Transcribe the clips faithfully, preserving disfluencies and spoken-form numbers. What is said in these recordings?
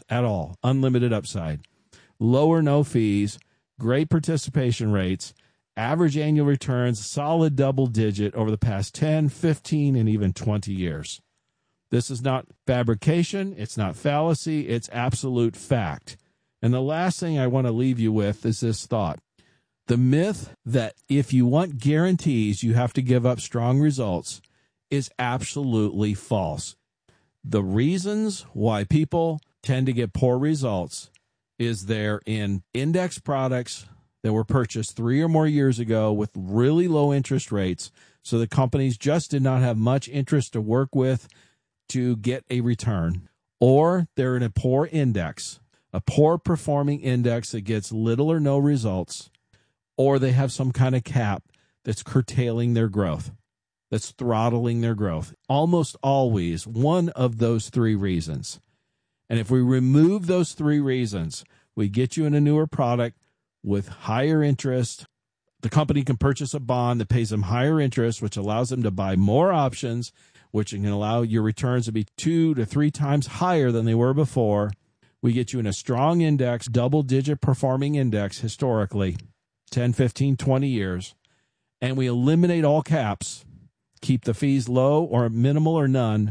at all. Unlimited upside. Low or no fees. Great participation rates. Average annual returns, solid double digit over the past ten, fifteen, and even twenty years. This is not fabrication. It's not fallacy. It's absolute fact. And the last thing I want to leave you with is this thought. The myth that if you want guarantees, you have to give up strong results is absolutely false. The reasons why people tend to get poor results is they're in index products that were purchased three or more years ago with really low interest rates, so the companies just did not have much interest to work with to get a return, or they're in a poor index, a poor performing index that gets little or no results, or they have some kind of cap that's curtailing their growth, that's throttling their growth. Almost always one of those three reasons. And if we remove those three reasons, we get you in a newer product with higher interest. The company can purchase a bond that pays them higher interest, which allows them to buy more options, which can allow your returns to be two to three times higher than they were before. We get you in a strong index, double-digit performing index historically, ten, fifteen, twenty years, and we eliminate all caps, keep the fees low or minimal or none,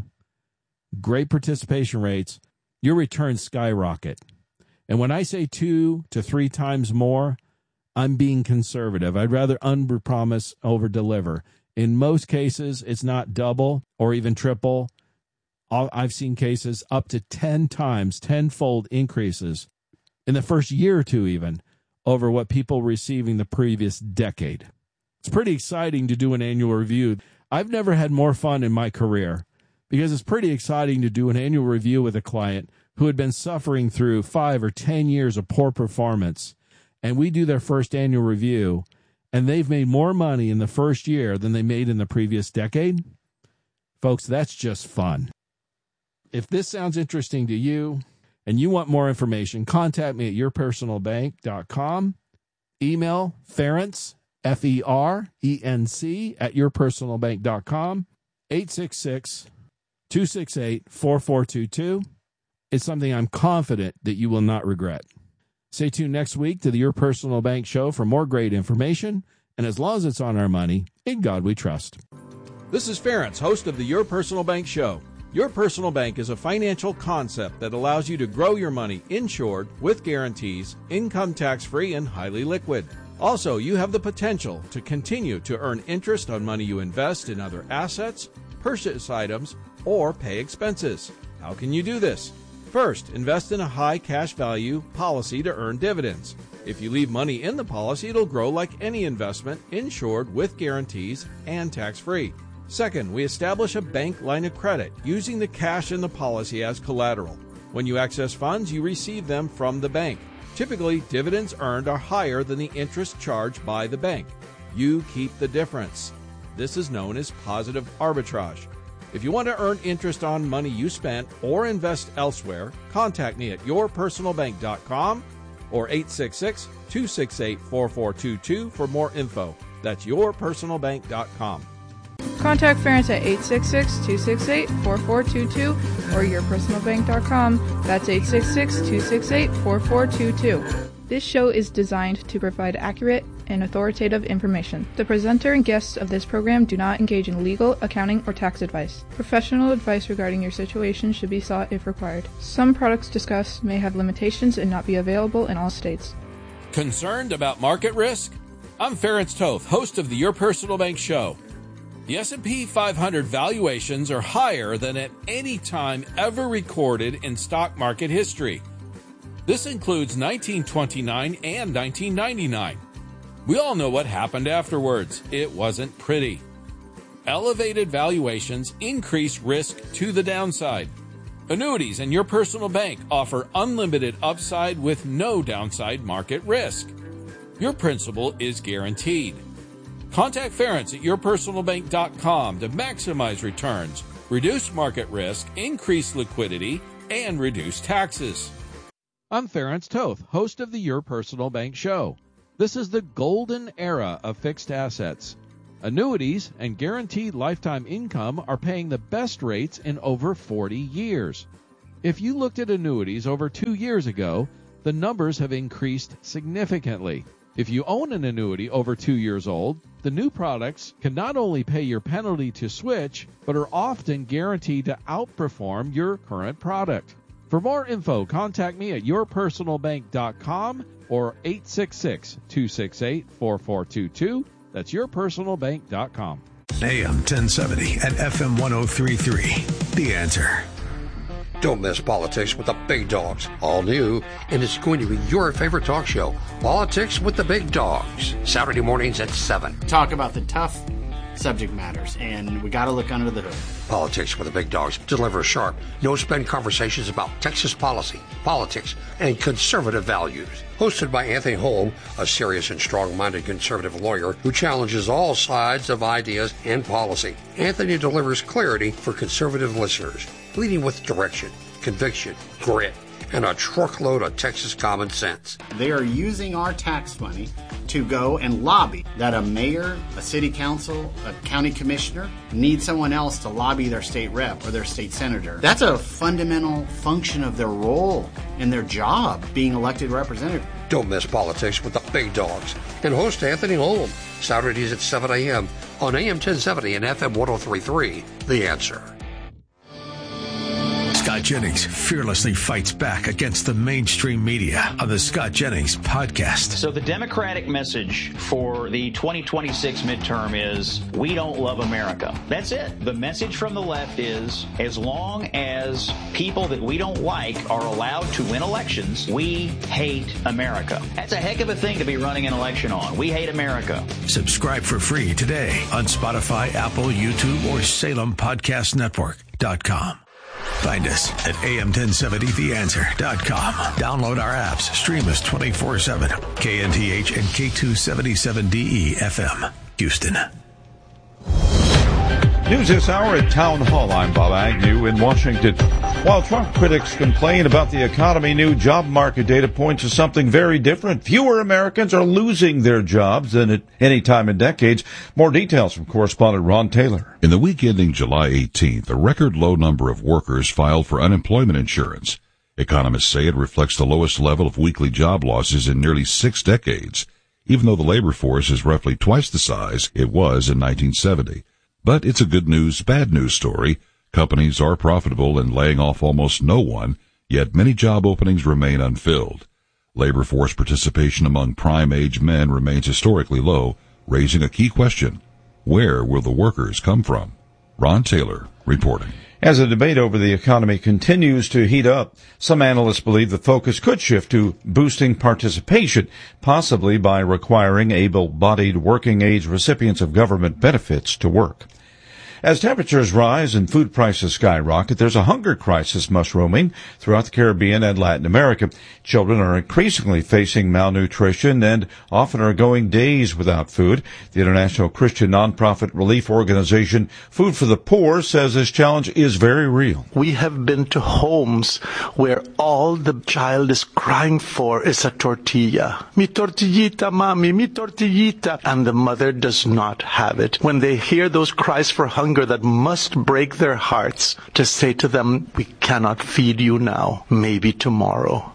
great participation rates, your returns skyrocket. And when I say two to three times more, I'm being conservative. I'd rather under-promise, over-deliver. In most cases, it's not double or even triple. I've seen cases up to ten times, tenfold increases in the first year or two even over what people were receiving the previous decade. It's pretty exciting to do an annual review. I've never had more fun in my career because it's pretty exciting to do an annual review with a client who had been suffering through five or ten years of poor performance, and we do their first annual review, and they've made more money in the first year than they made in the previous decade. Folks, that's just fun. If this sounds interesting to you and you want more information, contact me at your personal bank dot com. Email Ferenc, F E R E N C, at your personal bank dot com, eight six six, two six eight, four four two two. It's something I'm confident that you will not regret. Stay tuned next week to the Your Personal Bank Show for more great information. And as long as it's on our money, in God we trust. This is Ferenc, host of the Your Personal Bank Show. Your Personal Bank is a financial concept that allows you to grow your money insured, with guarantees, income tax-free, and highly liquid. Also, you have the potential to continue to earn interest on money you invest in other assets, purchase items, or pay expenses. How can you do this? First, invest in a high cash value policy to earn dividends. If you leave money in the policy, it'll grow like any investment, insured, with guarantees, and tax-free. Second, we establish a bank line of credit using the cash in the policy as collateral. When you access funds, you receive them from the bank. Typically, dividends earned are higher than the interest charged by the bank. You keep the difference. This is known as positive arbitrage. If you want to earn interest on money you spent or invest elsewhere, contact me at your personal bank dot com or eight six six, two six eight, four four two two for more info. That's your personal bank dot com. Contact Ferenc at eight six six, two six eight, four four two two or your personal bank dot com. That's eight six six, two six eight, four four two two. This show is designed to provide accurate and authoritative information. The presenter and guests of this program do not engage in legal, accounting, or tax advice. Professional advice regarding your situation should be sought if required. Some products discussed may have limitations and not be available in all states. Concerned about market risk? I'm Ferenc Toth, host of the Your Personal Bank Show. The S and P five hundred valuations are higher than at any time ever recorded in stock market history. This includes nineteen twenty-nine and nineteen ninety-nine. We all know what happened afterwards. It wasn't pretty. Elevated valuations increase risk to the downside. Annuities and Your Personal Bank offer unlimited upside with no downside market risk. Your principal is guaranteed. Contact Ferenc at your personal bank dot com to maximize returns, reduce market risk, increase liquidity, and reduce taxes. I'm Ferenc Toth, host of the Your Personal Bank Show. This is the golden era of fixed assets. Annuities and guaranteed lifetime income are paying the best rates in over forty years. If you looked at annuities over two years ago, the numbers have increased significantly. If you own an annuity over two years old, the new products can not only pay your penalty to switch, but are often guaranteed to outperform your current product. For more info, contact me at your personal bank dot com or eight six six, two six eight, four four two two. That's your personal bank dot com. A M ten seventy and F M one oh three point three. The Answer. Don't miss Politics with the Big Dogs. All new, and it's going to be your favorite talk show. Politics with the Big Dogs. Saturday mornings at seven. Talk about the tough subject matters, and we got to look under the hood. Politics with the Big Dogs deliver sharp, no-spin conversations about Texas policy, politics, and conservative values. Hosted by Anthony Holm, a serious and strong-minded conservative lawyer who challenges all sides of ideas and policy. Anthony delivers clarity for conservative listeners, leading with direction, conviction, grit, and a truckload of Texas common sense. They are using our tax money to go and lobby that a mayor, a city council, a county commissioner need someone else to lobby their state rep or their state senator. That's a fundamental function of their role and their job, being elected representative. Don't miss Politics with the Big Dogs and host Anthony Holm, Saturdays at seven a.m. on A M ten seventy and F M one oh three point three. The Answer. Scott Jennings fearlessly fights back against the mainstream media on the Scott Jennings Podcast. So the Democratic message for the twenty twenty-six midterm is, we don't love America. That's it. The message from the left is, as long as people that we don't like are allowed to win elections, we hate America. That's a heck of a thing to be running an election on. We hate America. Subscribe for free today on Spotify, Apple, YouTube, or Salem Podcast Network dot com. Find us at A M ten seventy the answer dot com. Download our apps. Stream us twenty-four seven. K N T H and K two seventy-seven D E F M, Houston. News this hour at Town Hall. I'm Bob Agnew in Washington. While Trump critics complain about the economy, new job market data points to something very different. Fewer Americans are losing their jobs than at any time in decades. More details from correspondent Ron Taylor. In the week ending July eighteenth, a record low number of workers filed for unemployment insurance. Economists say it reflects the lowest level of weekly job losses in nearly six decades, even though the labor force is roughly twice the size it was in nineteen seventy. But it's a good news, bad news story. Companies are profitable and laying off almost no one, yet many job openings remain unfilled. Labor force participation among prime-age men remains historically low, raising a key question. Where will the workers come from? Ron Taylor reporting. As the debate over the economy continues to heat up, some analysts believe the focus could shift to boosting participation, possibly by requiring able-bodied working-age recipients of government benefits to work. As temperatures rise and food prices skyrocket, there's a hunger crisis mushrooming throughout the Caribbean and Latin America. Children are increasingly facing malnutrition and often are going days without food. The international Christian nonprofit relief organization Food for the Poor says this challenge is very real. We have been to homes where all the child is crying for is a tortilla. Mi tortillita, mami, mi tortillita. And the mother does not have it. When they hear those cries for hunger that must break their hearts, to say to them, we cannot feed you now, maybe tomorrow.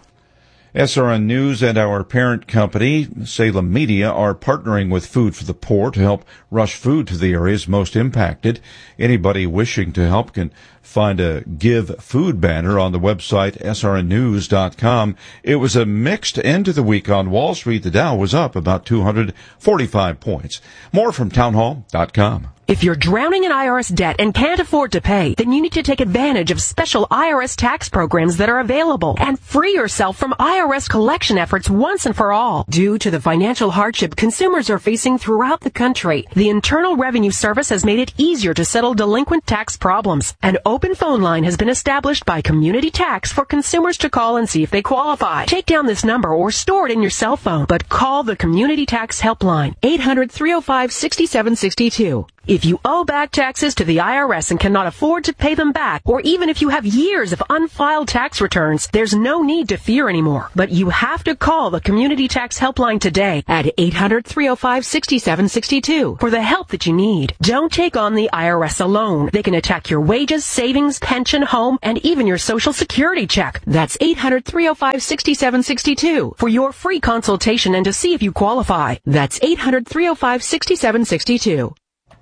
S R N News and our parent company, Salem Media, are partnering with Food for the Poor to help rush food to the areas most impacted. Anybody wishing to help can find a Give Food banner on the website S R N news dot com. It was a mixed end to the week on Wall Street. The Dow was up about two hundred forty-five points. More from town hall dot com. If you're drowning in I R S debt and can't afford to pay, then you need to take advantage of special I R S tax programs that are available and free yourself from I R S collection efforts once and for all. Due to the financial hardship consumers are facing throughout the country, the Internal Revenue Service has made it easier to settle delinquent tax problems. An open phone line has been established by Community Tax for consumers to call and see if they qualify. Take down this number or store it in your cell phone, but call the Community Tax Helpline, eight hundred, three oh five, six seven six two. If you owe back taxes to the I R S and cannot afford to pay them back, or even if you have years of unfiled tax returns, there's no need to fear anymore. But you have to call the Community Tax Helpline today at eight hundred, three oh five, six seven six two for the help that you need. Don't take on the I R S alone. They can attack your wages, savings, pension, home, and even your Social Security check. That's eight hundred, three oh five, six seven six two for your free consultation and to see if you qualify. That's eight hundred, three oh five, six seven six two.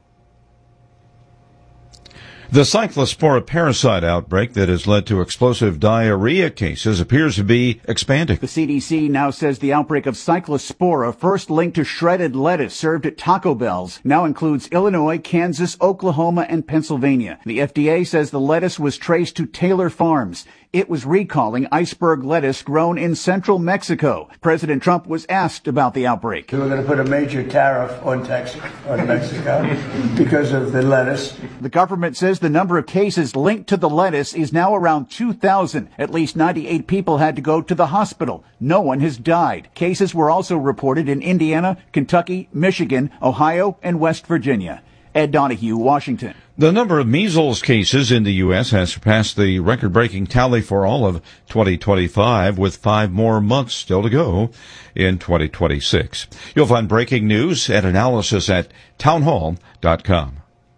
The cyclospora parasite outbreak that has led to explosive diarrhea cases appears to be expanding. The C D C now says the outbreak of cyclospora, first linked to shredded lettuce served at Taco Bell's, now includes Illinois, Kansas, Oklahoma, and Pennsylvania. The F D A says the lettuce was traced to Taylor Farms. It was recalling iceberg lettuce grown in central Mexico. President Trump was asked about the outbreak. We were going to put a major tariff on Texas, on Mexico, because of the lettuce. The government says the number of cases linked to the lettuce is now around two thousand. At least ninety-eight people had to go to the hospital. No one has died. Cases were also reported in Indiana, Kentucky, Michigan, Ohio, and West Virginia. Ed Donahue, Washington. The number of measles cases in the U S has surpassed the record-breaking tally for all of twenty twenty-five, with five more months still to go in twenty twenty-six. You'll find breaking news and analysis at townhall dot com.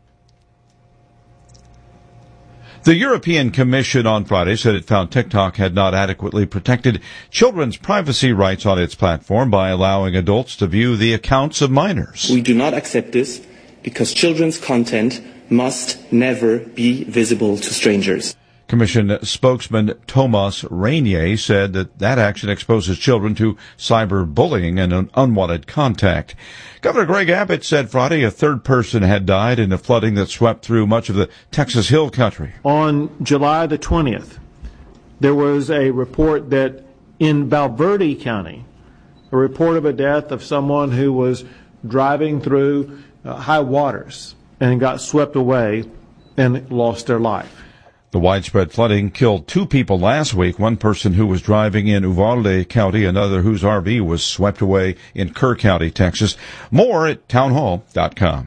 The European Commission on Friday said it found TikTok had not adequately protected children's privacy rights on its platform by allowing adults to view the accounts of minors. We do not accept this because children's content must never be visible to strangers. Commission spokesman Thomas Reynier said that that action exposes children to cyberbullying and unwanted contact. Governor Greg Abbott said Friday a third person had died in the flooding that swept through much of the Texas Hill Country. On July the twentieth, there was a report that in Valverde County, a report of a death of someone who was driving through uh, high waters and got swept away and lost their life. The widespread flooding killed two people last week, one person who was driving in Uvalde County, another whose R V was swept away in Kerr County, Texas. More at townhall dot com.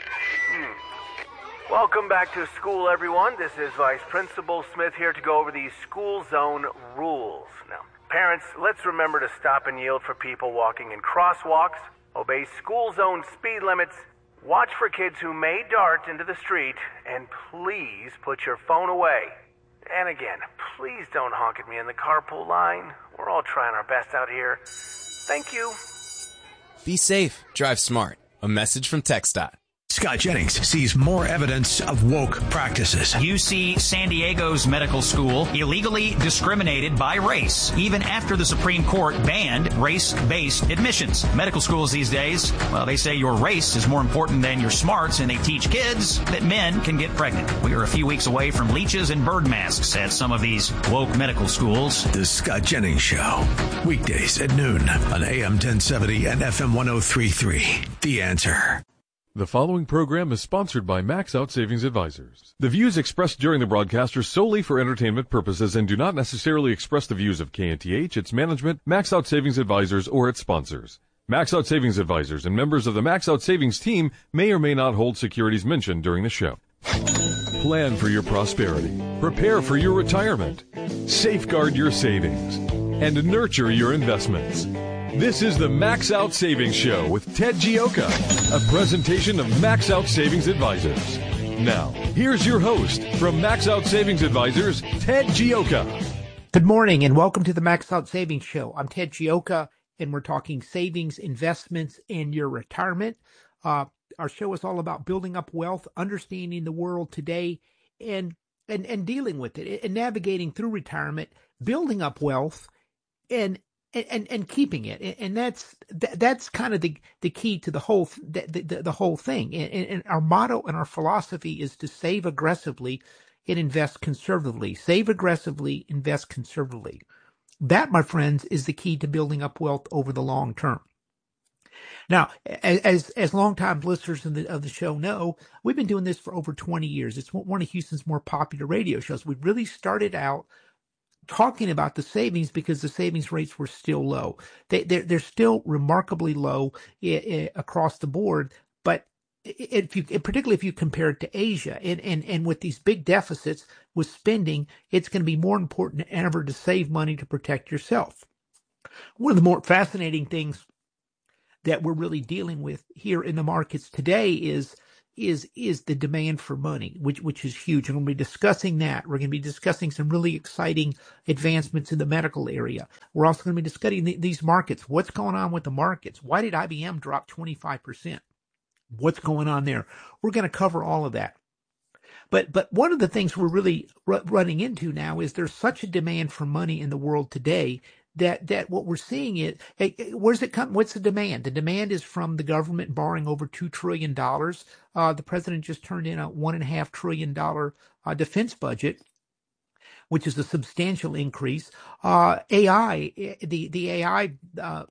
Welcome back to school, everyone. This is Vice Principal Smith here to go over the school zone rules. Now, parents, let's remember to stop and yield for people walking in crosswalks, obey school zone speed limits, watch for kids who may dart into the street, and please put your phone away. And again, please don't honk at me in the carpool line. We're all trying our best out here. Thank you. Be safe. Drive smart. A message from TxDOT. Scott Jennings sees more evidence of woke practices. U C San Diego's medical school illegally discriminated by race, even after the Supreme Court banned race-based admissions. Medical schools these days, well, they say your race is more important than your smarts, and they teach kids that men can get pregnant. We are a few weeks away from leeches and bird masks at some of these woke medical schools. The Scott Jennings Show, weekdays at noon on A M ten seventy and F M ten thirty-three. The Answer. The following program is sponsored by Max Out Savings Advisors. The views expressed during the broadcast are solely for entertainment purposes and do not necessarily express the views of K N T H, its management, Max Out Savings Advisors, or its sponsors. Max Out Savings Advisors and members of the Max Out Savings team may or may not hold securities mentioned during the show. Plan for your prosperity. Prepare for your retirement. Safeguard your savings. And nurture your investments. This is the Max Out Savings Show with Ted Gioka, a presentation of Max Out Savings Advisors. Now, here's your host from Max Out Savings Advisors, Ted Gioka. Good morning and welcome to the Max Out Savings Show. I'm Ted Gioka and we're talking savings, investments, and your retirement. Uh, our show is all about building up wealth, understanding the world today, and, and, and dealing with it, and navigating through retirement, building up wealth, and And, and and keeping it, and that's that, that's kind of the the key to the whole the the, the whole thing. And, and our motto and our philosophy is to save aggressively and invest conservatively. Save aggressively, invest conservatively. That, my friends, is the key to building up wealth over the long term. Now, as as longtime listeners of the, of the show know, we've been doing this for over twenty years. It's one of Houston's more popular radio shows. We really started out talking about the savings because the savings rates were still low. They, they're, they're still remarkably low I- I across the board, but if you, particularly if you compare it to Asia, and, and, and with these big deficits with spending, it's going to be more important than ever to save money to protect yourself. One of the more fascinating things that we're really dealing with here in the markets today is is is the demand for money, which which is huge. And we'll be discussing that. We're going to be discussing some really exciting advancements in the medical area. We're also going to be discussing the, these markets. What's going on with the markets? Why did I B M drop twenty-five percent? What's going on there? We're going to cover all of that. But but one of the things we're really r- running into now is there's such a demand for money in the world today that that what we're seeing is, hey, where's it come? What's the demand? The demand is from the government borrowing over two trillion dollars. Uh, the president just turned in a one and a half trillion dollar uh, defense budget, which is a substantial increase. Uh, A I, the the A I uh,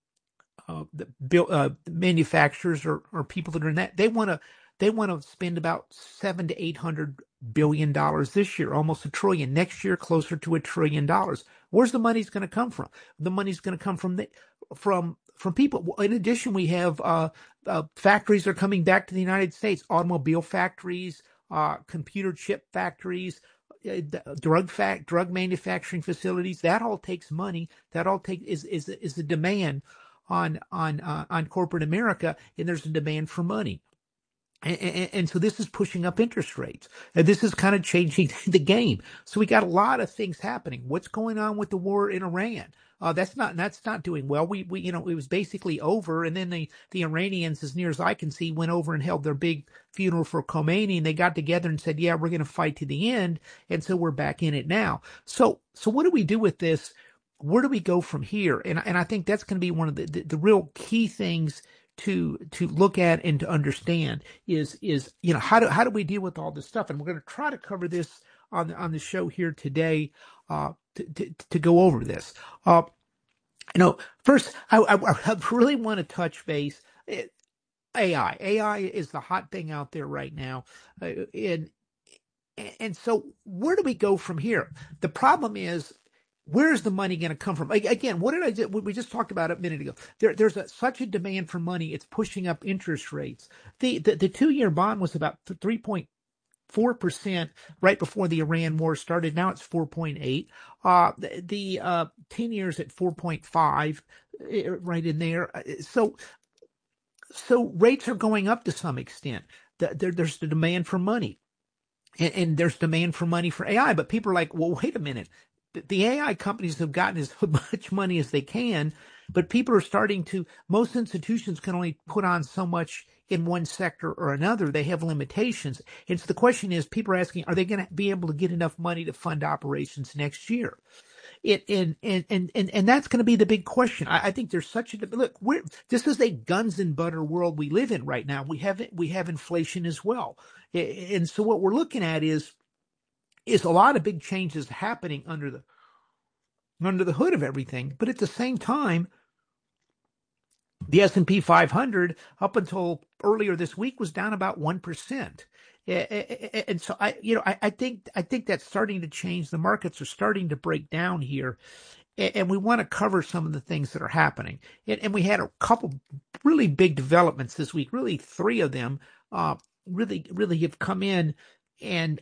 uh, the build, uh, manufacturers or, or people that are in that, they want to they want to spend about seven to eight hundred billion dollars this year, almost a trillion. Next year, closer to a trillion dollars. Where's the money's going to come from? The money's going to come from the, from from people. In addition, we have uh, uh, factories are coming back to the United States. Automobile factories, uh, computer chip factories, uh, drug fact drug manufacturing facilities. That all takes money. That all take is is is the demand on on uh, on corporate America, and there's a demand for money. And, and, and so this is pushing up interest rates. And this is kind of changing the game. So we got a lot of things happening. What's going on with the war in Iran? Uh, that's not that's not doing well. We we you know it was basically over, and then the the Iranians, as near as I can see, went over and held their big funeral for Khomeini, and they got together and said, "Yeah, we're going to fight to the end." And so we're back in it now. So so what do we do with this? Where do we go from here? And and I think that's going to be one of the the, the real key things to to look at and to understand is is you know how do how do we deal with all this stuff, and we're going to try to cover this on the, on the show here today uh to to, to go over this. Uh you know first I, I, I really want to touch base it, A I A I is the hot thing out there right now, uh, and and so where do we go from here? The problem is, where is the money going to come from? Again, what did I do? We just talked about it a minute ago. There, there's a, such a demand for money. It's pushing up interest rates. The the, the two-year bond was about three point four percent right before the Iran war started. Now it's four point eight. Uh, the the uh, ten years at four point five, right in there. So so rates are going up to some extent. The, there, there's the demand for money, and, and there's demand for money for A I. But people are like, well, wait a minute. The A I companies have gotten as much money as they can, but people are starting to, most institutions can only put on so much in one sector or another. They have limitations. And so the question is, people are asking, are they going to be able to get enough money to fund operations next year? It, and, and, and, and, and that's going to be the big question. I, I think there's such a, look, we're, this is a guns and butter world we live in right now. We have, we have inflation as well. And so what we're looking at is, is a lot of big changes happening under the under the hood of everything. But at the same time, the S and P five hundred up until earlier this week was down about one percent. And so I, you know, I, I think I think that's starting to change. The markets are starting to break down here, and we want to cover some of the things that are happening. And we had a couple really big developments this week. Really, three of them uh, really really have come in and.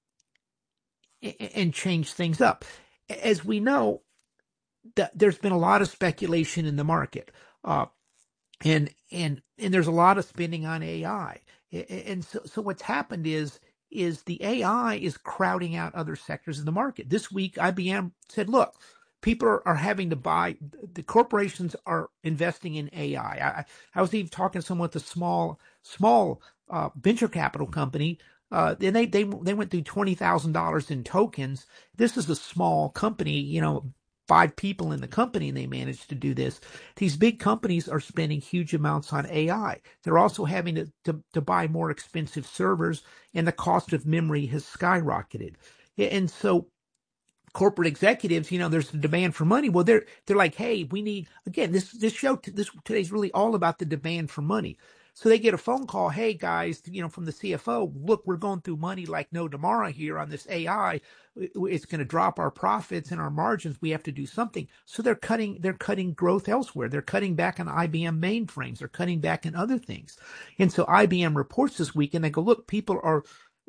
and change things up. As we know, th- there's been a lot of speculation in the market, uh, and and and there's a lot of spending on A I. And so, so what's happened is is the A I is crowding out other sectors of the market. This week, I B M said, "Look, people are, are having to buy. The corporations are investing in A I." I, I was even talking to someone with a small small uh, venture capital company. Uh, and they, they, they went through twenty thousand dollars in tokens. This is a small company, you know, five people in the company, and they managed to do this. These big companies are spending huge amounts on A I. They're also having to, to, to buy more expensive servers, and the cost of memory has skyrocketed. And so corporate executives, you know, there's the demand for money. Well, they're, they're like, hey, we need, again, this, this show, this today's really all about the demand for money. So they get a phone call, hey guys, you know, from the C F O, look, we're going through money like no tomorrow here on this A I. It's going to drop our profits and our margins. We have to do something. So they're cutting, they're cutting growth elsewhere. They're cutting back on I B M mainframes. They're cutting back on other things. And so I B M reports this week and they go, look, people are,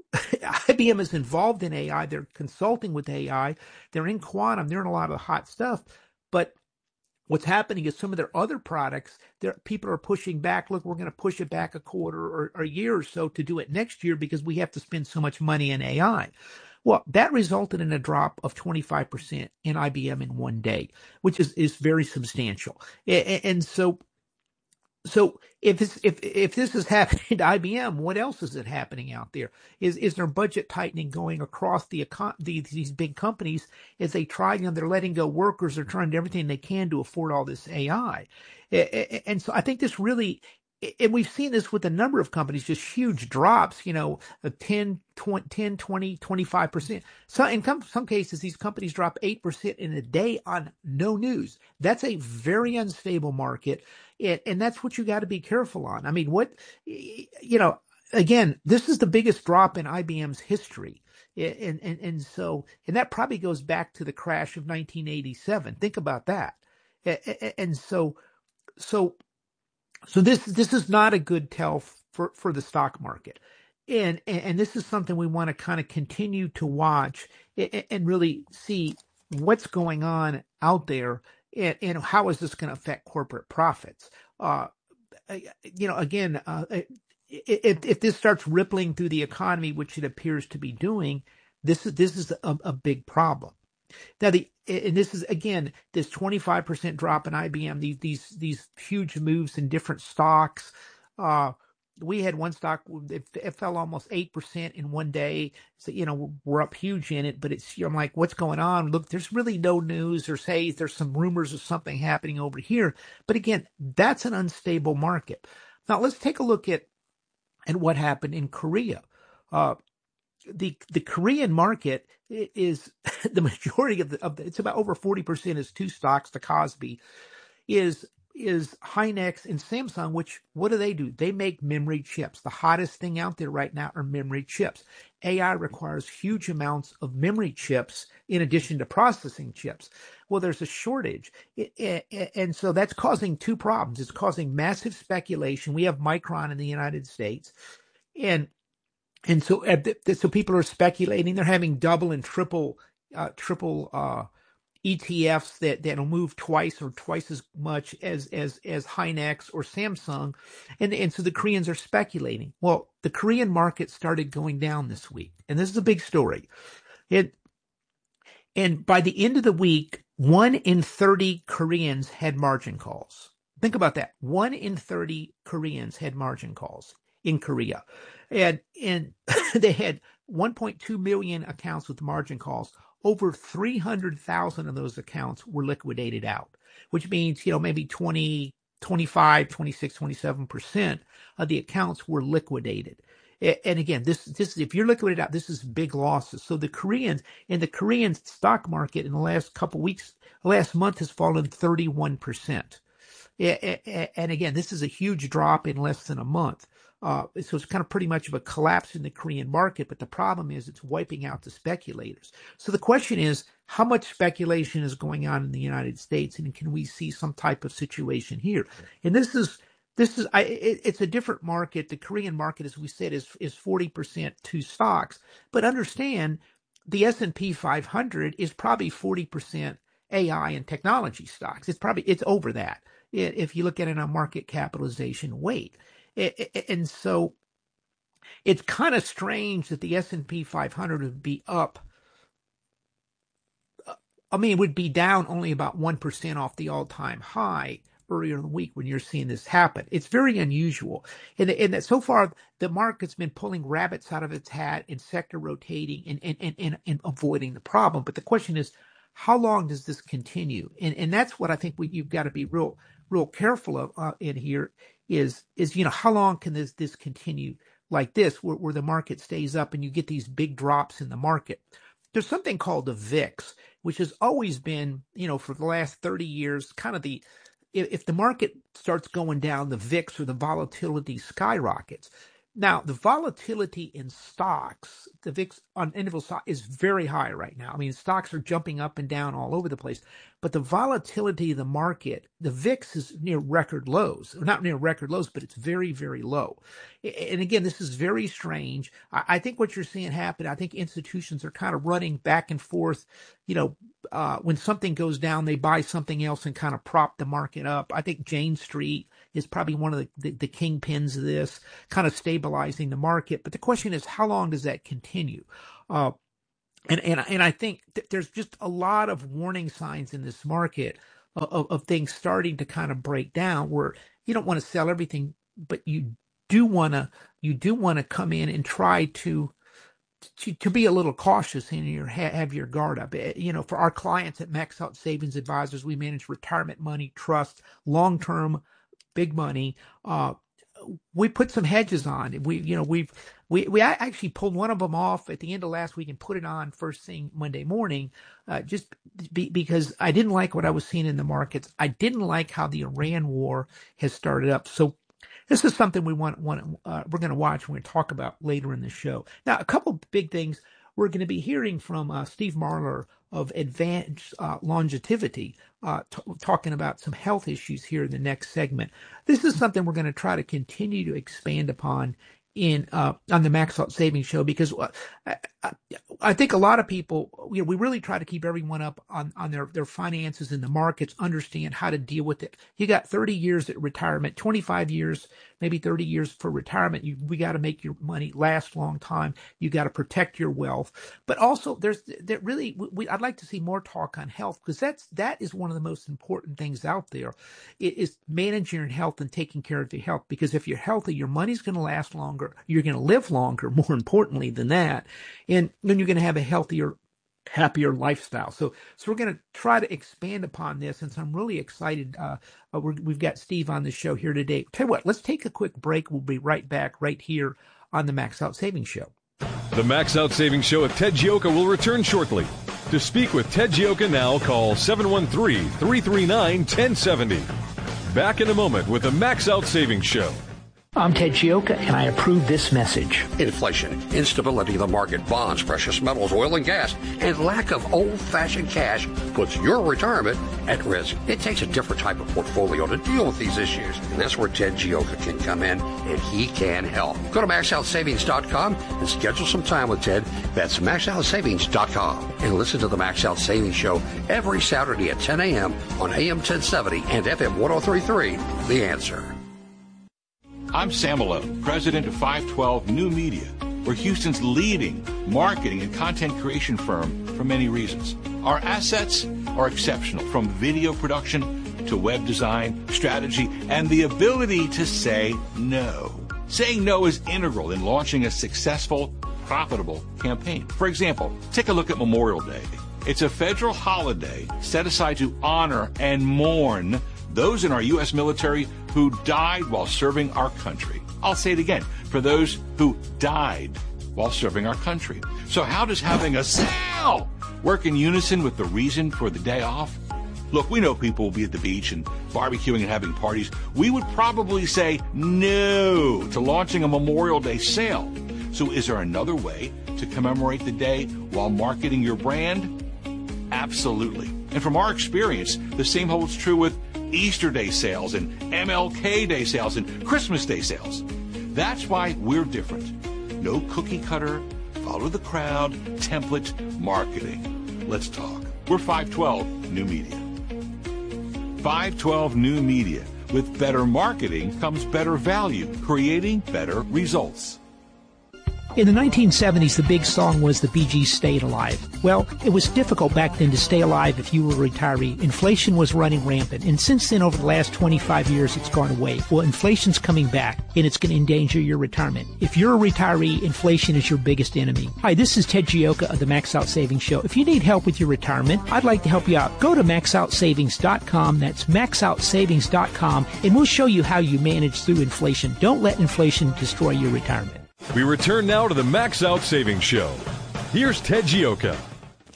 I B M is involved in A I. They're consulting with A I. They're in quantum. They're in a lot of hot stuff. But what's happening is some of their other products, people are pushing back. Look, we're going to push it back a quarter or, or a year or so to do it next year because we have to spend so much money in A I. Well, that resulted in a drop of twenty-five percent in I B M in one day, which is, is very substantial. And, and so, so if this, if, if this is happening to I B M, what else is it happening out there? Is, is there budget tightening going across the, econ- the these big companies as they try, you know, they're letting go workers, they're trying to do everything they can to afford all this A I. And so I think this really, and we've seen this with a number of companies, just huge drops, you know, ten, twenty, ten, twenty, twenty-five percent. So in some, some cases, these companies drop eight percent in a day on no news. That's a very unstable market. And, and that's what you got to be careful on. I mean, what, you know, again, this is the biggest drop in I B M's history. And, and, and so, and that probably goes back to the crash of nineteen eighty-seven. Think about that. And so, so, so this, this is not a good tell for, for the stock market. And, and this is something we want to kind of continue to watch and, and really see what's going on out there. And, and how is this going to affect corporate profits? Uh, you know, again, uh, if, if this starts rippling through the economy, which it appears to be doing, this is this is a, a big problem. Now, the and this is again this twenty-five percent drop in I B M, these these these huge moves in different stocks. Uh, we had one stock, it, it fell almost eight percent in one day. So, you know, we're up huge in it, but it's, I'm like, what's going on? Look, there's really no news. There's, hey, there's some rumors of something happening over here. But again, that's an unstable market. Now, let's take a look at, at what happened in Korea. Uh, the, the Korean market is the majority of the, of the, it's about over forty percent is two stocks, the Kospi, is is Hynix and Samsung, which, what do they do? They make memory chips. The hottest thing out there right now are memory chips. A I requires huge amounts of memory chips in addition to processing chips. Well, there's a shortage. And so that's causing two problems. It's causing massive speculation. We have Micron in the United States. And and so so people are speculating. They're having double and triple uh, triple uh E T Fs that, that'll move twice or twice as much as, as, as Hynix or Samsung. And, and so the Koreans are speculating. Well, the Korean market started going down this week. And this is a big story. It, and by the end of the week, one in thirty Koreans had margin calls. Think about that. One in thirty Koreans had margin calls in Korea. And, and they had one point two million accounts with margin calls. Over three hundred thousand of those accounts were liquidated out, which means, you know, maybe twenty, twenty-five, twenty-six, twenty-seven percent of the accounts were liquidated. And again, this, this, if you're liquidated out, this is big losses. So the Koreans, and the Korean stock market in the last couple of weeks, last month has fallen thirty-one percent. And again, this is a huge drop in less than a month. Uh, so it's kind of pretty much of a collapse in the Korean market, but the problem is it's wiping out the speculators. So the question is, how much speculation is going on in the United States, and can we see some type of situation here? And this is this is I, it, it's a different market. The Korean market, as we said, is is forty percent to stocks, but understand the S and P five hundred is probably forty percent A I and technology stocks. It's probably it's over that if you look at it on market capitalization weight. And so it's kind of strange that the S and P five hundred would be up. I mean, it would be down only about one percent off the all-time high earlier in the week when you're seeing this happen. It's very unusual. And, and that so far, the market's been pulling rabbits out of its hat and sector rotating and, and, and, and, and avoiding the problem. But the question is, how long does this continue? And, and that's what I think we, you've got to be real, real careful of uh, in here. Is, is, you know, how long can this, this continue like this, where, where the market stays up and you get these big drops in the market? There's something called the V I X, which has always been, you know, for the last thirty years, kind of the, if, if the market starts going down, the V I X or the volatility skyrockets. Now, the volatility in stocks, the V I X on individual stock is very high right now. I mean, stocks are jumping up and down all over the place. But the volatility of the market, the V I X is near record lows. Not near record lows, but it's very, very low. And again, this is very strange. I think what you're seeing happen, I think institutions are kind of running back and forth. You know, uh, when something goes down, they buy something else and kind of prop the market up. I think Jane Street is probably one of the, the, the kingpins of this, kind of stabilizing the market. But the question is, how long does that continue? Uh, and, and, and I think th- there's just a lot of warning signs in this market of, of things starting to kind of break down, where you don't want to sell everything, but you do want to, you do want to come in and try to, to, to be a little cautious and your, have your guard up. You know, for our clients at Max Out Savings Advisors, we manage retirement money, trust, long-term, big money. Uh, we put some hedges on. We, you know, we've, we, we actually pulled one of them off at the end of last week and put it on first thing Monday morning, uh, just be, because I didn't like what I was seeing in the markets. I didn't like how the Iran war has started up. So this is something we want, want uh, we're going to watch and we're going to talk about later in the show. Now, a couple of big things. We're going to be hearing from uh, Steve Marler of Advanced uh, Longevity, uh, t- talking about some health issues here in the next segment. This is something we're going to try to continue to expand upon in uh, on the Max Out Savings Show, because I, I, I think a lot of people, you know, we really try to keep everyone up on, on their, their finances in the markets, understand how to deal with it. You got thirty years at retirement, twenty-five years, maybe thirty years for retirement. You, we got to make your money last a long time. You got to protect your wealth. But also there's there really, we, I'd like to see more talk on health, because that's, that is one of the most important things out there, is managing your health and taking care of your health. Because if you're healthy, your money's going to last longer. You're going to live longer, more importantly than that. And then you're going to have a healthier, happier lifestyle. So, so we're going to try to expand upon this. And so I'm really excited. Uh, uh, we're, we've got Steve on the show here today. Tell you what, let's take a quick break. We'll be right back right here on the Max Out Savings Show. The Max Out Savings Show with Ted Gioka will return shortly. To speak with Ted Gioka now, call seven one three, three three nine, one zero seven zero. Back in a moment with the Max Out Savings Show. I'm Ted Gioka, and I approve this message. Inflation, instability of the market, bonds, precious metals, oil and gas, and lack of old-fashioned cash puts your retirement at risk. It takes a different type of portfolio to deal with these issues, and that's where Ted Gioka can come in, and he can help. Go to max out savings dot com and schedule some time with Ted. That's max out savings dot com. And listen to the Max Out Savings Show every Saturday at ten a.m. on A M ten seventy and F M one oh three point three. The Answer. I'm Sam Malone, president of five twelve New Media. We're Houston's leading marketing and content creation firm for many reasons. Our assets are exceptional, from video production to web design, strategy, and the ability to say no. Saying no is integral in launching a successful, profitable campaign. For example, take a look at Memorial Day. It's a federal holiday set aside to honor and mourn those in our U S military who died while serving our country. I'll say it again, for those who died while serving our country. So how does having a sale work in unison with the reason for the day off? Look, we know people will be at the beach and barbecuing and having parties. We would probably say no to launching a Memorial Day sale. So is there another way to commemorate the day while marketing your brand? Absolutely. And from our experience, the same holds true with Easter Day sales and M L K Day sales and Christmas Day sales. That's why we're different. No cookie cutter, follow the crowd, template marketing. Let's talk. We're five twelve New Media. five twelve New Media. With better marketing comes better value, creating better results. In the nineteen seventies, the big song was the Bee Gees' Stayed Alive. Well, it was difficult back then to stay alive if you were a retiree. Inflation was running rampant, and since then, over the last twenty-five years, it's gone away. Well, inflation's coming back, and it's going to endanger your retirement. If you're a retiree, inflation is your biggest enemy. Hi, this is Ted Gioka of the Max Out Savings Show. If you need help with your retirement, I'd like to help you out. Go to max out savings dot com. That's max out savings dot com, and we'll show you how you manage through inflation. Don't let inflation destroy your retirement. We return now to the Max Out Savings Show. Here's Ted Gioka.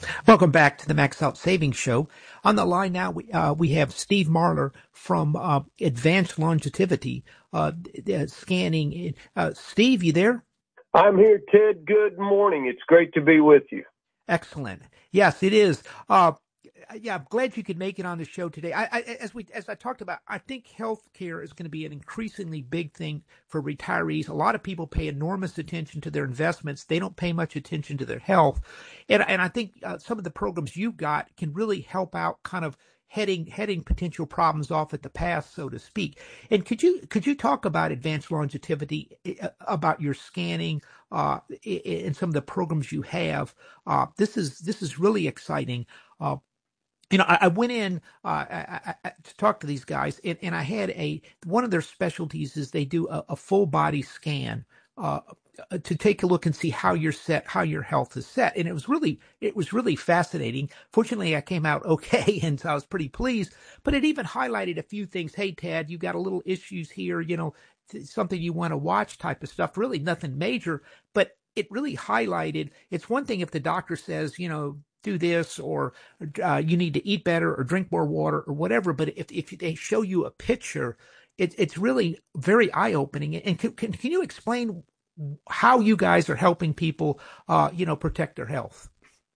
Welcome back to the Max Out Savings Show. On the line now, we uh, we have Steve Marler from uh, Advanced Longevity uh, uh, Scanning. Uh, Steve, you there? I'm here, Ted. Good morning. It's great to be with you. Excellent. Yes, it is. Uh, yeah, I'm glad you could make it on the show today. I, I, as we as I talked about, I think healthcare is going to be an increasingly big thing for retirees. A lot of people pay enormous attention to their investments. They don't pay much attention to their health, and and I think uh, some of the programs you've got can really help out, kind of heading heading potential problems off at the pass, so to speak. And could you could you talk about Advanced Longevity, about your scanning, uh, and some of the programs you have? Uh, this is this is really exciting. Uh, You know, I, I went in uh, I, I, to talk to these guys, and, and I had a one of their specialties is they do a, a full body scan uh, to take a look and see how you're set, how your health is set, and it was really it was really fascinating. Fortunately, I came out okay, and so I was pretty pleased. But it even highlighted a few things. Hey, Tad, you got a little issues here. You know, something you want to watch, type of stuff. Really, nothing major, but it really highlighted. It's one thing if the doctor says, you know, do this, or uh, you need to eat better or drink more water or whatever. But if, if they show you a picture, it, it's really very eye-opening. And can, can, can you explain how you guys are helping people, uh, you know, protect their health?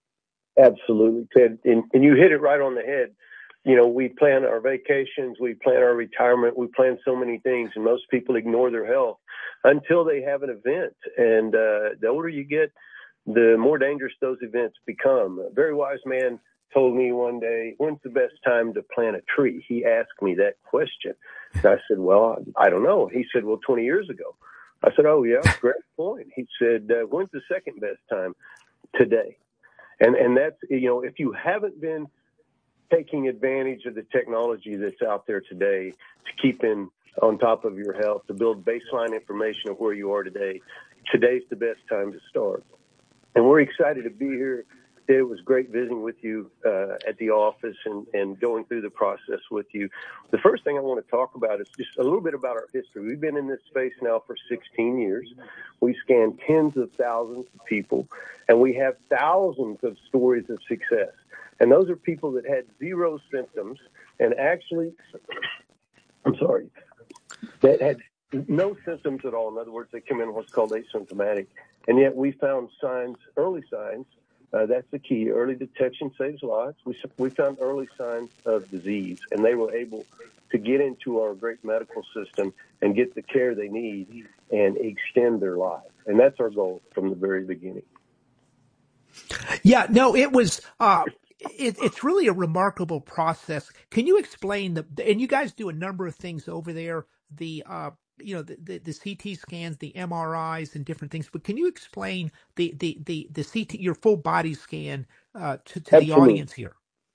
Absolutely, Ted. And, and you hit it right on the head. You know, we plan our vacations, we plan our retirement, we plan so many things, and most people ignore their health until they have an event. And uh, the older you get, the more dangerous those events become. A very wise man told me one day, when's the best time to plant a tree? He asked me that question. And I said, well, I don't know. He said, well, twenty years ago. I said, oh, yeah, great point. He said, uh, when's the second best time? Today. And, and that's, you know, if you haven't been taking advantage of the technology that's out there today to keep in on top of your health, to build baseline information of where you are today, today's the best time to start. And we're excited to be here. It was great visiting with you uh, at the office and, and going through the process with you. The first thing I want to talk about is just a little bit about our history. We've been in this space now for sixteen years. We scan tens of thousands of people, and we have thousands of stories of success. And those are people that had zero symptoms and actually, I'm sorry, that had no symptoms at all. In other words, they come in what's called asymptomatic. And yet we found signs, early signs, uh, that's the key. Early detection saves lives. We, we found early signs of disease, and they were able to get into our great medical system and get the care they need and extend their life. And that's our goal from the very beginning. Yeah, no, it was, uh, it, it's really a remarkable process. Can you explain the, and you guys do a number of things over there, the, uh, you know, the, the, the C T scans, the M R Is and different things, but can you explain the, the, the, the C T, your full body scan, uh, to, to the audience here?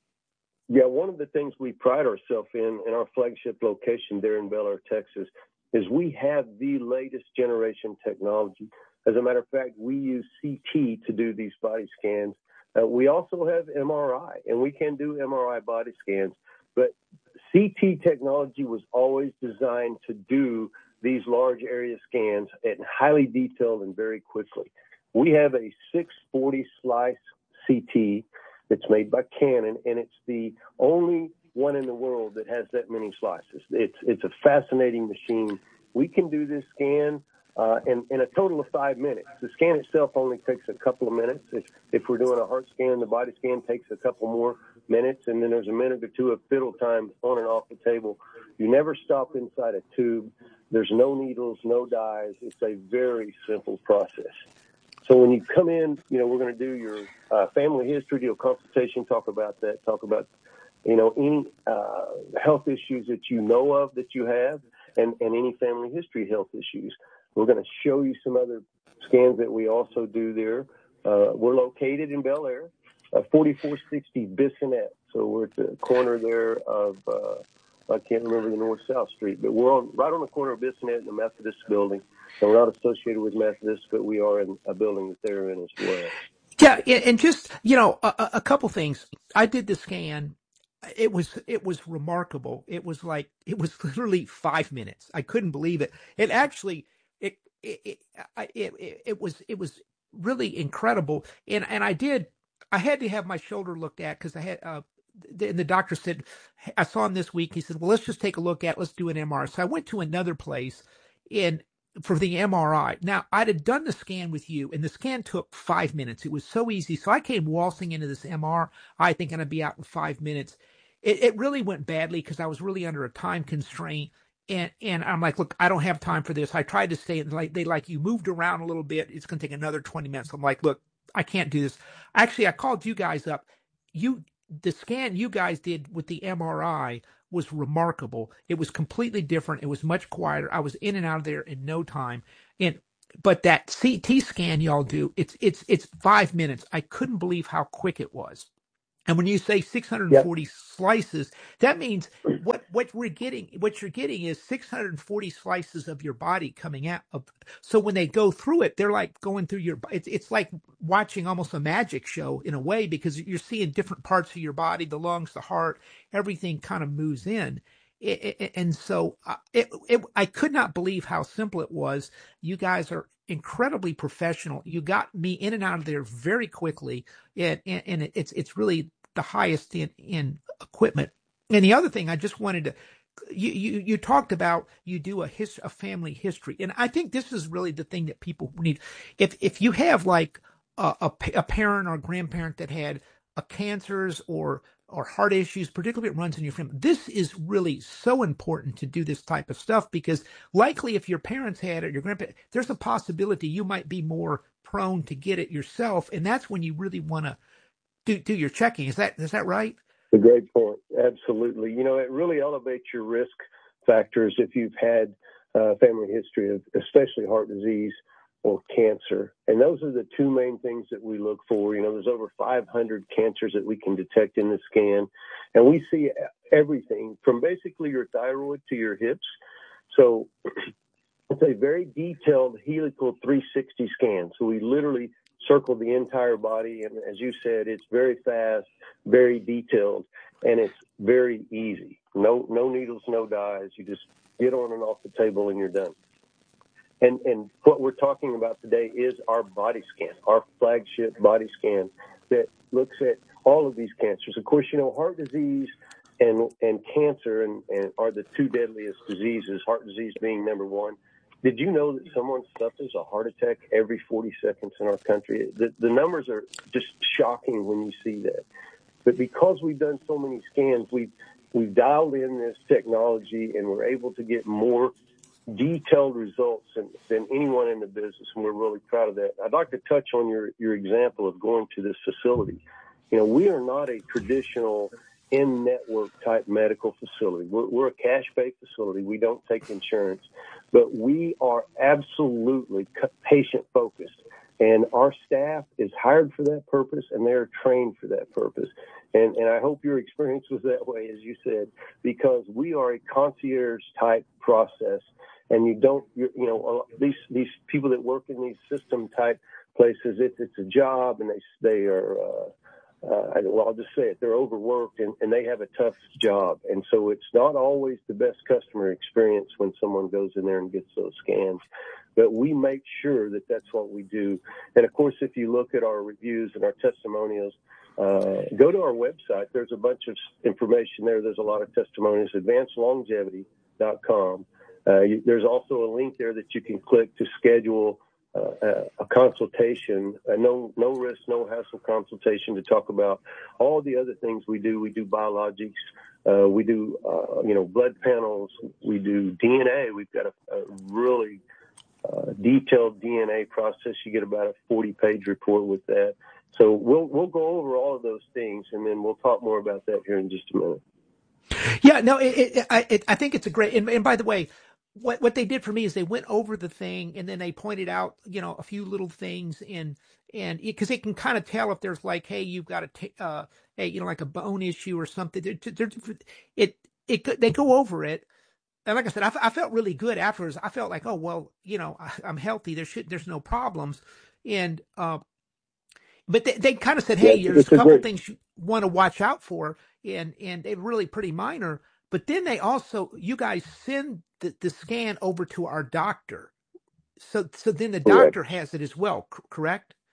Yeah. One of the things we pride ourselves in, in our flagship location there in Bel Air, Texas, is we have the latest generation technology. As a matter of fact, we use C T to do these body scans. Uh, we also have M R I, and we can do M R I body scans, but C T technology was always designed to do these large area scans and highly detailed and very quickly. We have a six forty slice C T that's made by Canon, and it's the only one in the world that has that many slices. It's it's a fascinating machine. We can do this scan uh, in, in a total of five minutes. The scan itself only takes a couple of minutes. If, if we're doing a heart scan, the body scan takes a couple more minutes, and then there's a minute or two of fiddle time on and off the table. You never stop inside a tube. There's no needles, no dyes. It's a very simple process. So when you come in, you know, we're going to do your uh, family history, do a consultation, talk about that, talk about, you know, any uh, health issues that you know of that you have, and, and any family history health issues. We're going to show you some other scans that we also do there. Uh, we're located in Bel Air, uh, forty-four sixty Bissonnette. So we're at the corner there of, uh, I can't remember the north-south street, but we're on right on the corner of Bissonnette in the Methodist building. And we're not associated with Methodist, but we are in a building that they're in as well. Yeah, and just, you know, a, a couple things. I did the scan. It was it was remarkable. It was like, it was literally five minutes. I couldn't believe it. It actually, it it it, it, it was it was really incredible. And and I did I had to have my shoulder looked at because I had, uh, the, and the doctor said, I saw him this week. He said, well, let's just take a look at, let's do an M R I. So I went to another place and for the M R I. Now, I'd have done the scan with you, and the scan took five minutes. It was so easy. So I came waltzing into this M R I thinking I'd be out in five minutes. It, it really went badly because I was really under a time constraint. And and I'm like, look, I don't have time for this. I tried to stay, and like they like, you moved around a little bit. It's going to take another twenty minutes. I'm like, look, I can't do this. Actually, I called you guys up. You the scan you guys did with the M R I was remarkable. It was completely different. It was much quieter. I was in and out of there in no time. And but that C T scan y'all do, it's it's it's five minutes. I couldn't believe how quick it was. And when you say six hundred forty yep. slices, that means what what we're getting, what you're getting is six hundred forty slices of your body coming out of. So when they go through it, they're like going through your. It's it's like watching almost a magic show in a way, because you're seeing different parts of your body, the lungs, the heart, everything kind of moves in. It, it, and so it, it, I could not believe how simple it was. You guys are incredibly professional. You got me in and out of there very quickly, and, and, and it's it's really the highest in, in equipment. And the other thing I just wanted to, you you, you talked about you do a his, a family history, and I think this is really the thing that people need. If if you have like a, a, a parent or a grandparent that had a cancers or or heart issues, particularly if it runs in your family, this is really so important to do this type of stuff, because likely if your parents had it, your grandparents, there's a possibility you might be more prone to get it yourself, and that's when you really want to do do your checking. Is that is that right? A great point. Absolutely. You know, it really elevates your risk factors if you've had a family history of especially heart disease or cancer. And those are the two main things that we look for. You know, there's over five hundred cancers that we can detect in the scan. And we see everything from basically your thyroid to your hips. So it's a very detailed helical three sixty scan. So we literally circle the entire body. And as you said, it's very fast, very detailed, and it's very easy. No, no needles, no dyes. You just get on and off the table and you're done. And, and what we're talking about today is our body scan, our flagship body scan that looks at all of these cancers. Of course, you know, heart disease and, and cancer and, and are the two deadliest diseases, heart disease being number one. Did you know that someone suffers a heart attack every forty seconds in our country? The, the numbers are just shocking when you see that. But because we've done so many scans, we've, we've dialed in this technology, and we're able to get more detailed results than, than anyone in the business, and we're really proud of that. I'd like to touch on your, your example of going to this facility. You know, we are not a traditional in-network type medical facility. We're, we're a cash-pay facility. We don't take insurance, but we are absolutely patient-focused, and our staff is hired for that purpose, and they're trained for that purpose. And, and I hope your experience was that way, as you said, because we are a concierge-type process. And you don't, you know, these these people that work in these system type places, it's it's a job, and they they are, uh, uh, well, I'll just say it, they're overworked, and, and they have a tough job, and so it's not always the best customer experience when someone goes in there and gets those scans. But we make sure that that's what we do. And of course, if you look at our reviews and our testimonials, uh, go to our website. There's a bunch of information there. There's a lot of testimonials. advanced longevity dot com. Uh, you, there's also a link there that you can click to schedule uh, a, a consultation, a no no risk, no hassle consultation to talk about all the other things we do. We do biologics, uh, we do uh, you know blood panels, we do D N A. We've got a, a really uh, detailed D N A process. You get about a forty page report with that. So we'll we'll go over all of those things, and then we'll talk more about that here in just a minute. Yeah, no, it, it, I, it, I think it's a great. And, and by the way, what what they did for me is they went over the thing, and then they pointed out, you know, a few little things, and and because it can kind of tell if there's like, hey, you've got a, t- uh, hey, you know, like a bone issue or something. They're, they're, it it they go over it, and like I said, I, I felt really good afterwards. I felt like, oh well, you know, I, I'm healthy. There should there's no problems, and uh, but they they kind of said, hey, yeah, there's a couple great. things you want to watch out for, and and they're really pretty minor. But then they also, you guys send the, the scan over to our doctor. So so then the doctor correct. has it as well, c- correct?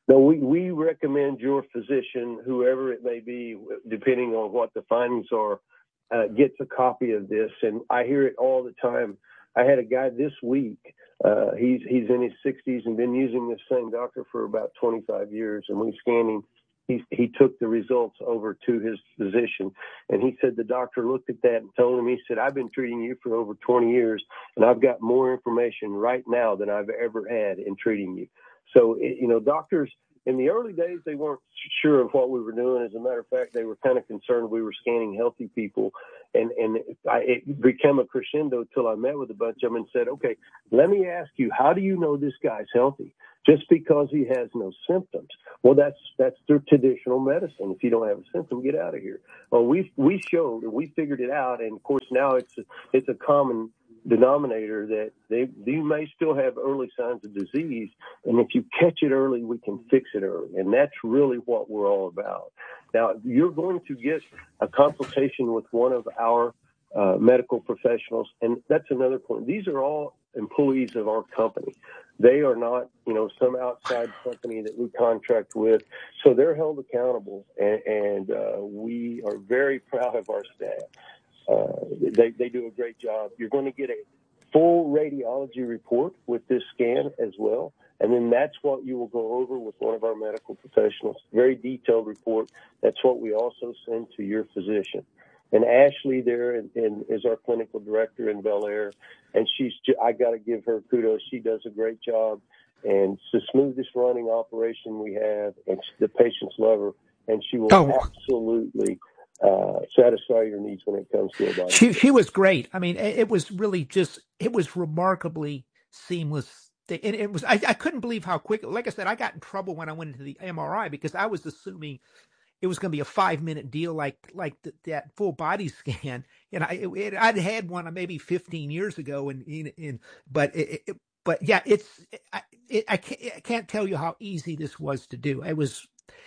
No, we, we recommend your physician, whoever it may be, depending on what the findings are, uh, gets a copy of this. And I hear it all the time. I had a guy this week. Uh, he's he's in his sixties and been using this same doctor for about twenty-five years. And we scanned him. He, he took the results over to his physician, and he said the doctor looked at that and told him, he said, I've been treating you for over twenty years, and I've got more information right now than I've ever had in treating you. So, it, you know, doctors in the early days, they weren't sure of what we were doing. As a matter of fact, they were kind of concerned we were scanning healthy people. And, and I, it became a crescendo till I met with a bunch of them and said, okay, let me ask you, how do you know this guy's healthy? Just because he has no symptoms. Well, that's that's the traditional medicine. If you don't have a symptom, get out of here. Well, we we showed and we figured it out. And, of course, now it's a, it's a common denominator that they you may still have early signs of disease, and if you catch it early, we can fix it early, and that's really what we're all about. Now, you're going to get a consultation with one of our uh, medical professionals, and that's another point. These are all employees of our company. They are not, you know, some outside company that we contract with, so they're held accountable, and, and uh, we are very proud of our staff. Uh, they, they do a great job. You're going to get a full radiology report with this scan as well. And then that's what you will go over with one of our medical professionals. Very detailed report. That's what we also send to your physician. And Ashley there in, in, is our clinical director in Bel Air. And she's, I got to give her kudos. She does a great job. And it's the smoothest running operation we have. And the patients love her. And she will oh. absolutely Uh, satisfy your needs when it comes to a body. She she was great. I mean, it, it was really just it was remarkably seamless. And it was I, I couldn't believe how quick. Like I said, I got in trouble when I went into the M R I because I was assuming it was going to be a five minute deal, like like the, that full body scan. And I it, it, I'd had one maybe fifteen years ago, and in, in but it, it, but yeah, it's it, it, I can't I can't tell you how easy this was to do. It was.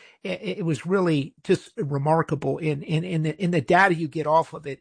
It was really just remarkable in, in, in the, in the data you get off of it.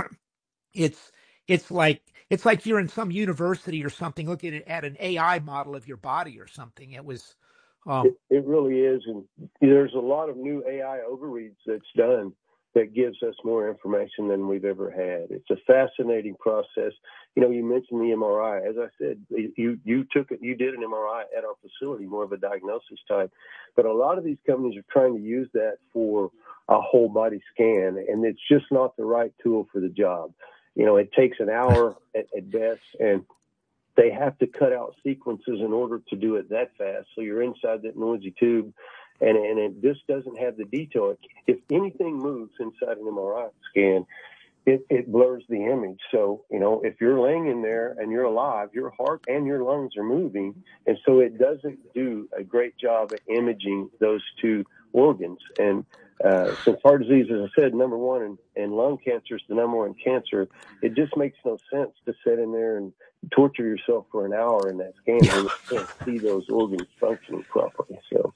it's, it's like, it's like you're in some university or something looking at an A I model of your body or something. It was, um, it, it really is. And there's a lot of new A I overreads that's done that gives us more information than we've ever had. It's a fascinating process. You know, you mentioned the M R I. As I said, you you took it, you did an M R I at our facility, more of a diagnosis type. But a lot of these companies are trying to use that for a whole body scan, and it's just not the right tool for the job. You know, it takes an hour at, at best, and they have to cut out sequences in order to do it that fast. So you're inside that noisy tube. And, and it just doesn't have the detail. If anything moves inside an M R I scan, it, it blurs the image. So, you know, if you're laying in there and you're alive, your heart and your lungs are moving. And so it doesn't do a great job at imaging those two organs. And uh, since heart disease, as I said, number one, and, and lung cancer is the number one cancer, it just makes no sense to sit in there and torture yourself for an hour in that scan when you can't see those organs functioning properly. So.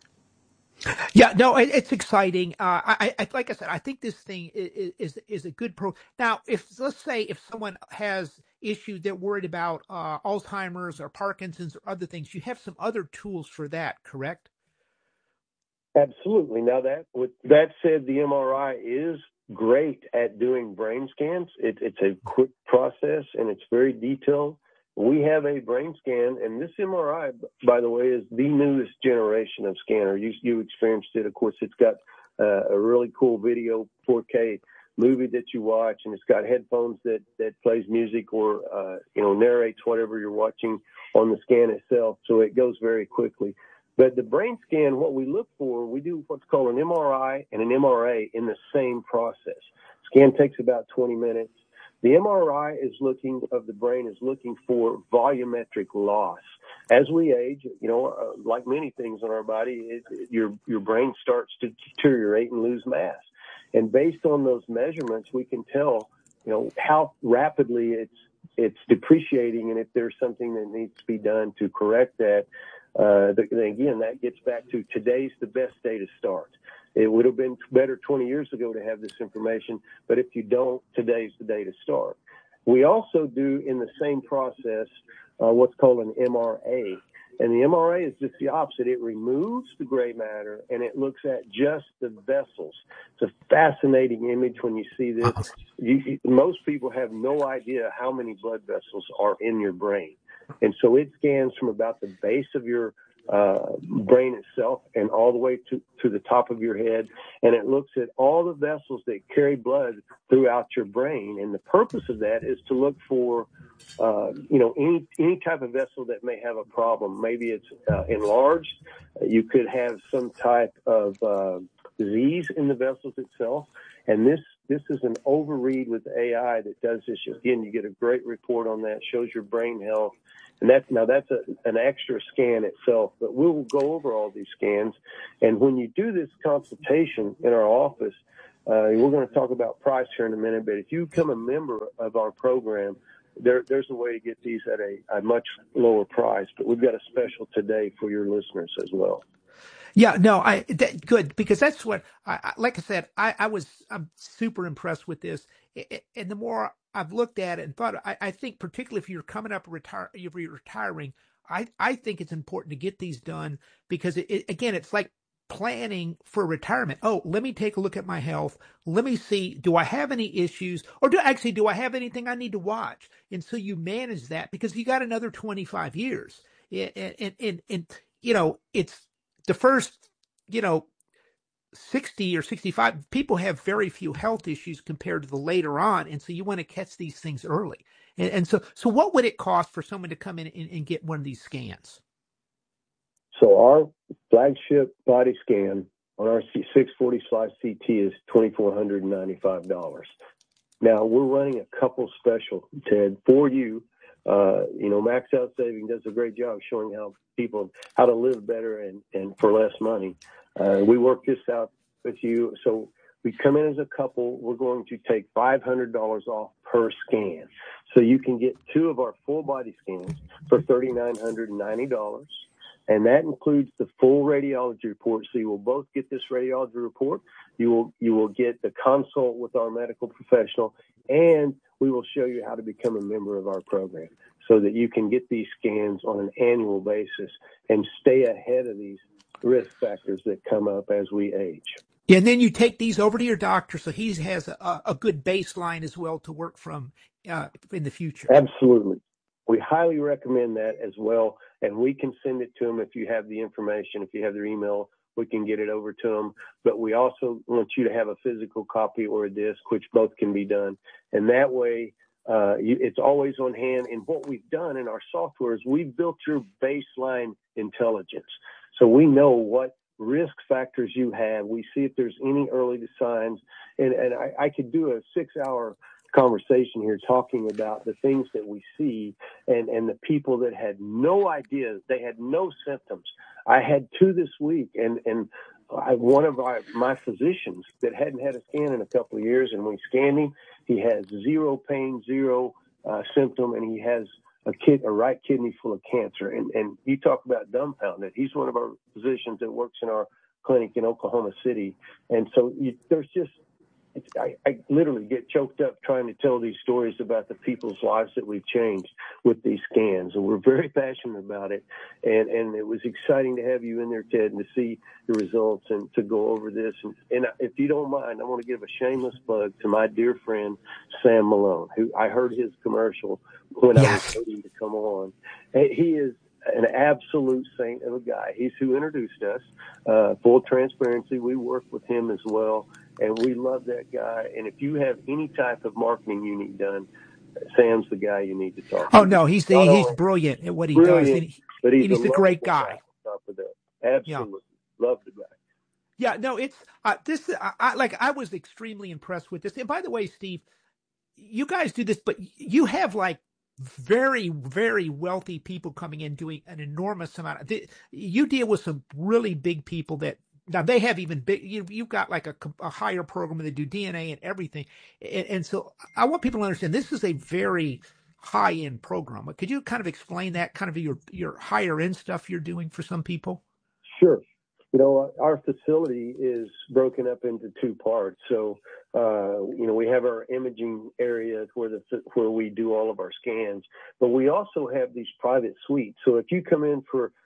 Yeah, no, it, it's exciting. Uh, I, I, like I said, I think this thing is is, is a good pro. Now, if let's say if someone has issues, they're worried about uh, Alzheimer's or Parkinson's or other things, you have some other tools for that, correct? Absolutely. Now, that with that said, the M R I is great at doing brain scans. It, it's a quick process and it's very detailed. We have a brain scan, and this M R I, by the way, is the newest generation of scanner. You, you experienced it. Of course, it's got uh, a really cool video four K movie that you watch, and it's got headphones that, that plays music or, uh, you know, narrates whatever you're watching on the scan itself. So it goes very quickly. But the brain scan, what we look for, we do what's called an M R I and an M R A in the same process. Scan takes about twenty minutes. The M R I is looking of the brain is looking for volumetric loss. As we age, you know, uh, like many things in our body, it, it, your your brain starts to deteriorate and lose mass. And based on those measurements, we can tell, you know, how rapidly it's it's depreciating, and if there's something that needs to be done to correct that. Uh, the, again, that gets back to today's the best day to start. It would have been better twenty years ago to have this information, but if you don't, today's the day to start. We also do in the same process uh, what's called an M R A, And the M R A is just the opposite. It removes the gray matter and it looks at just the vessels. It's a fascinating image when you see this. You, most people have no idea how many blood vessels are in your brain. And so it scans from about the base of your uh, brain itself and all the way to, to the top of your head. And it looks at all the vessels that carry blood throughout your brain. And the purpose of that is to look for Uh, you know, any any type of vessel that may have a problem. Maybe it's uh, enlarged. You could have some type of uh, disease in the vessels itself. And this this is an overread with A I that does this. Again, you get a great report on that, shows your brain health. And that's, now that's a, an extra scan itself, but we will go over all these scans. And when you do this consultation in our office, uh, we're going to talk about price here in a minute, but if you become a member of our program, There, there's a way to get these at a, a much lower price, but we've got a special today for your listeners as well. Yeah, no, I that, good because that's what, I, I, like I said, I, I was I'm super impressed with this, and the more I've looked at it and thought, I, I think particularly if you're coming up retire, if you're retiring, I I think it's important to get these done because it, it, again, it's like planning for retirement. Oh, let me take a look at my health. Let me see, do I have any issues or do actually, do I have anything I need to watch? And so you manage that because you got another twenty-five years. And, and, and, and, you know, it's the first, you know, sixty or sixty-five people have very few health issues compared to the later on. And so you want to catch these things early. And, and so, so what would it cost for someone to come in and, and get one of these scans? So our flagship body scan on our six forty Slice C T is two thousand four hundred ninety-five dollars. Now, we're running a couple special, Ted, for you. Uh, you know, Max Out Saving does a great job showing how people, how to live better and, and for less money. Uh, we work this out with you. So we come in as a couple. We're going to take five hundred dollars off per scan. So you can get two of our full body scans for three thousand nine hundred ninety dollars. And that includes the full radiology report. So you will both get this radiology report. You will you will get the consult with our medical professional, and we will show you how to become a member of our program so that you can get these scans on an annual basis and stay ahead of these risk factors that come up as we age. Yeah, and then you take these over to your doctor so he has a, a good baseline as well to work from uh, in the future. Absolutely. We highly recommend that as well, and we can send it to them if you have the information. If you have their email, we can get it over to them. But we also want you to have a physical copy or a disc, which both can be done. And that way, uh, you, it's always on hand. And what we've done in our software is we've built your baseline intelligence. So we know what risk factors you have. We see if there's any early signs. And, and I, I could do a six-hour conversation here talking about the things that we see and, and the people that had no idea, they had no symptoms. I had two this week, and, and I, one of our, my physicians that hadn't had a scan in a couple of years, and we scanned him, he has zero pain, zero uh, symptom, and he has a kid, a right kidney full of cancer. And, and you talk about dumbfounded. He's one of our physicians that works in our clinic in Oklahoma City. And so you, there's just, It's, I, I literally get choked up trying to tell these stories about the people's lives that we've changed with these scans. And we're very passionate about it. And, and it was exciting to have you in there, Ted, and to see the results and to go over this. And, and if you don't mind, I want to give a shameless plug to my dear friend, Sam Malone, who I heard his commercial when yes. I was waiting to come on. He is an absolute saint of a guy. He's who introduced us. Uh, full transparency, we work with him as well. And we love that guy. And if you have any type of marketing you need done, Sam's the guy you need to talk to. Oh, no, he's the, he's brilliant at what he brilliant, does. And he, but he's, and he's a, a great guy. guy. Absolutely. Yeah. Love the guy. Yeah, no, it's uh, this. I, I like. I was extremely impressed with this. And by the way, Steve, you guys do this, but you have like very, very wealthy people coming in doing an enormous amount. Of, you deal with some really big people that. Now they have even big. You, you've got like a, a higher program that do D N A and everything, and, and so I want people to understand this is a very high end program. Could you kind of explain that kind of your your higher end stuff you're doing for some people? Sure. You know, our facility is broken up into two parts. So, uh, you know, we have our imaging area where the where we do all of our scans, but we also have these private suites. So if you come in for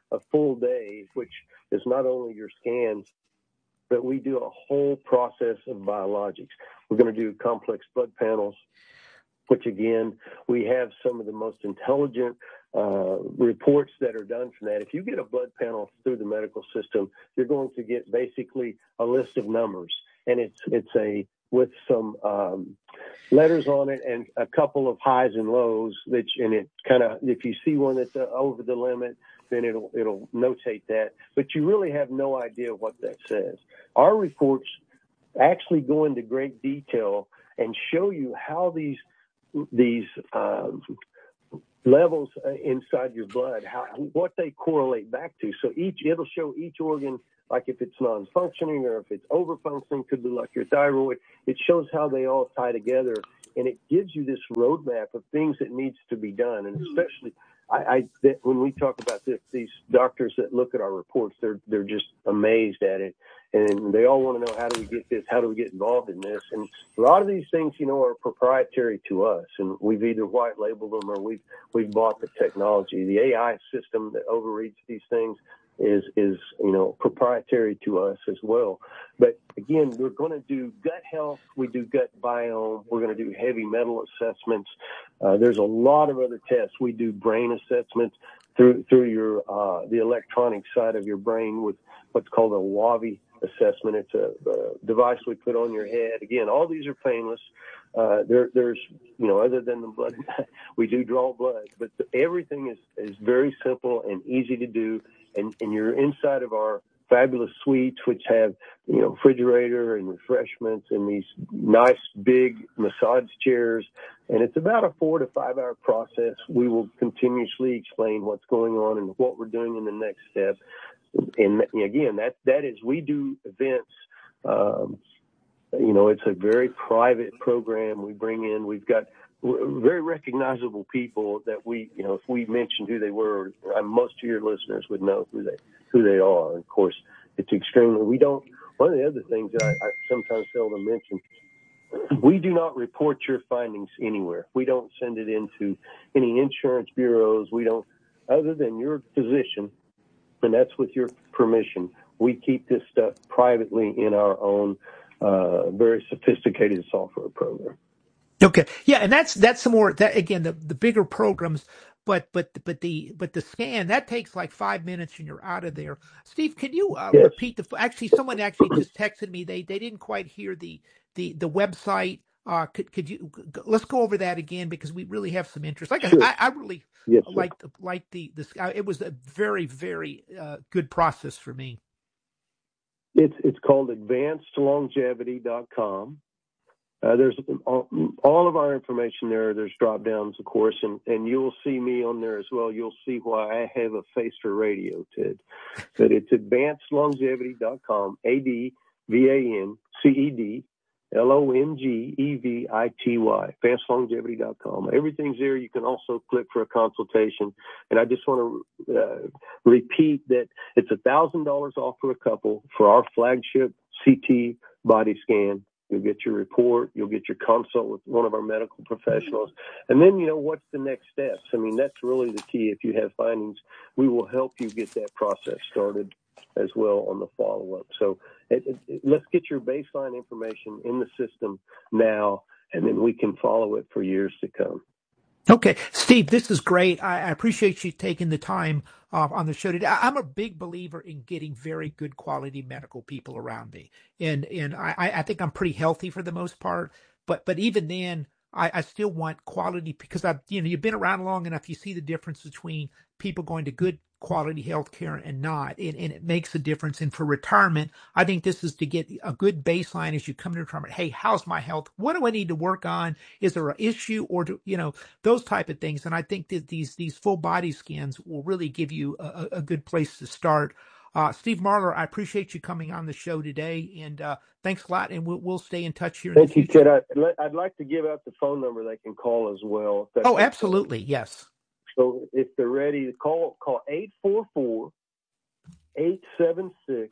a full day, which is not only your scans, but we do a whole process of biologics. We're going to do complex blood panels, which again, we have some of the most intelligent uh, reports that are done from that. If you get a blood panel through the medical system, you're going to get basically a list of numbers, and it's it's a with some um, letters on it and a couple of highs and lows. That and it kind of, if you see one that's uh, over the limit, then it'll it'll notate that. But you really have no idea what that says. Our reports actually go into great detail and show you how these these um, levels inside your blood, how what they correlate back to. So each it'll show each organ, like if it's non-functioning or if it's over-functioning, could be like your thyroid. It shows how they all tie together, and it gives you this roadmap of things that needs to be done. And especially, I, I that when we talk about this, these doctors that look at our reports, they're they're just amazed at it, and they all want to know, how do we get this? How do we get involved in this? And a lot of these things, you know, are proprietary to us, and we've either white labeled them or we've we've bought the technology. The A I system that overreads these things is, is, you know, proprietary to us as well. But again, we're going to do gut health. We do gut biome. We're going to do heavy metal assessments. Uh, there's a lot of other tests. We do brain assessments through, through your, uh, the electronic side of your brain with what's called a W A V I assessment. It's a, a device we put on your head. Again, all these are painless. Uh, there, there's, you know, other than the blood, we do draw blood, but the, everything is, is very simple and easy to do. And, and you're inside of our fabulous suites, which have, you know, refrigerator and refreshments and these nice big massage chairs. And it's about a four to five hour process. We will continuously explain what's going on and what we're doing in the next step. And again, that, that is, we do events. Um, you know, it's a very private program we bring in. We've got very recognizable people that we, you know, if we mentioned who they were, most of your listeners would know who they who they are. And of course, it's extremely. We don't. One of the other things that I, I sometimes fail to mention, we do not report your findings anywhere. We don't send it into any insurance bureaus. We don't, other than your physician, and that's with your permission. We keep this stuff privately in our own uh, very sophisticated software program. Okay. Yeah. And that's, that's some more, that again, the, the bigger programs, but, but, but the, but the scan, that takes like five minutes and you're out of there. Steve, can you uh, yes. repeat the, actually, someone actually just texted me. They, they didn't quite hear the, the, the website. Uh, could, could you, let's go over that again, because we really have some interest. Like sure. I, I really yes, like, like the, the, it was a very, very uh, good process for me. It's, it's called advanced longevity dot com. Uh, there's all, all of our information there. There's drop downs, of course, and, and you'll see me on there as well. You'll see why I have a face for radio, Ted. But it's advanced longevity dot com, A D V A N C E D L O N G E V I T Y, advanced longevity dot com. Everything's there. You can also click for a consultation. And I just want to uh, repeat that it's one thousand dollars off for a couple for our flagship C T body scan. You'll get your report. You'll get your consult with one of our medical professionals. And then, you know, what's the next steps? I mean, that's really the key. If you have findings, we will help you get that process started as well on the follow-up. So it, it, it, let's get your baseline information in the system now, and then we can follow it for years to come. Okay. Steve, this is great. I, I appreciate you taking the time uh, on the show today. I, I'm a big believer in getting very good quality medical people around me. And and I, I think I'm pretty healthy for the most part. But but even then, I, I still want quality, because I've, you know, you've been around long enough. You see the difference between people going to good quality health care and not, and, and it makes a difference. And for retirement, I think this is to get a good baseline as you come to retirement. Hey, how's my health? What do I need to work on? Is there an issue, or do, you know, those type of things? And I think that these these full body scans will really give you a, a good place to start. Uh, Steve Marler, I appreciate you coming on the show today, and uh, thanks a lot. And we'll we'll stay in touch here. Thank in the you, Ted. I'd like to give out the phone number they can call as well. Oh, absolutely, yes. So if they're ready to call, call eight four four, eight seven six,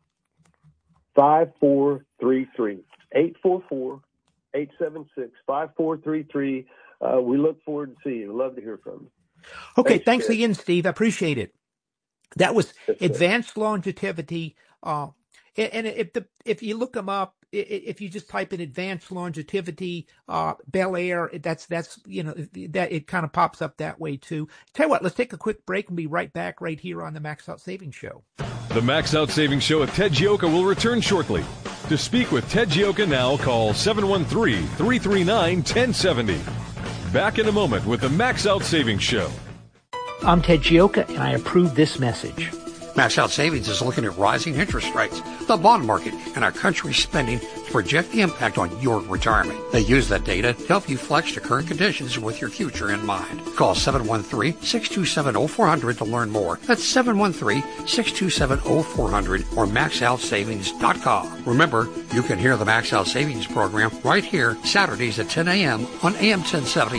five four three three. eight four four, eight seven six, five four three three. Uh, we look forward to seeing you. Love to hear from you. Okay, thanks, thanks Ted. again, Steve. I appreciate it. That was advanced longevity. Uh, and if the if you look them up, if you just type in advanced longevity, uh, Bel Air, that's that's you know that it kind of pops up that way too. Tell you what, let's take a quick break and be right back right here on the Max Out Savings Show. The Max Out Savings Show with Ted Gioka will return shortly. To speak with Ted Gioka now, call seven one three, three three nine, one zero seven zero. Back in a moment with the Max Out Savings Show. I'm Ted Gioka, and I approve this message. Max Out Savings is looking at rising interest rates, the bond market, and our country's spending to project the impact on your retirement. They use that data to help you flex to current conditions with your future in mind. Call seven one three, six two seven, zero four zero zero to learn more. That's seven one three, six two seven, zero four zero zero or max out savings dot com. Remember, you can hear the Max Out Savings program right here Saturdays at ten a.m. on A M ten seventy